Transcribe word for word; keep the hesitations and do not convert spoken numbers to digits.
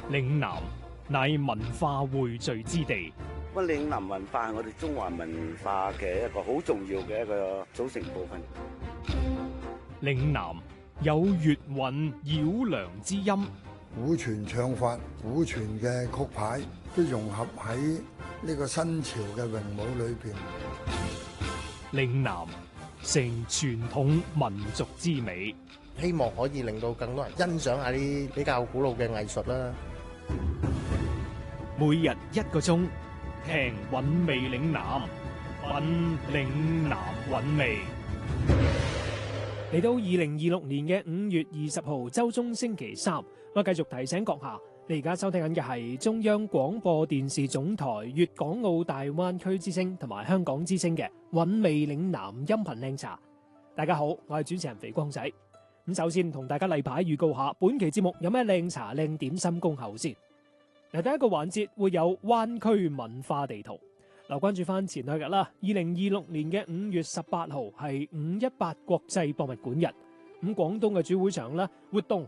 嶺南乃文化匯聚之地。 咁嶺南文化係我哋中華文化嘅一個好重要嘅一個組成部分。 嶺南有粵韻繞梁之音， 古傳唱法、古傳嘅曲牌都融合喺呢個新潮嘅詠舞裏邊。 嶺南成傳統民族之美， 希望可以令到更多人欣賞下啲比較古老嘅藝術啦。 每日一個鐘，聽韻味嶺南，品嶺南韻味。嚟到二零二六年嘅五月二十號周中星期三，我繼續提醒閣下，你而家收聽緊嘅係中央廣播電視總台粵港澳大灣區之聲同埋香港之聲嘅韻味嶺南音頻靚茶。大家好，我係主持人肥光仔。咁首先同大家例牌預告下，本期節目有咩靚茶靚點心恭候先。嗱，第一個環節會有灣區文化地圖。嗱，關注翻前兩日啦，二零二六年嘅五月十八號係五一八國際博物館日。咁廣東嘅主會場啦，活動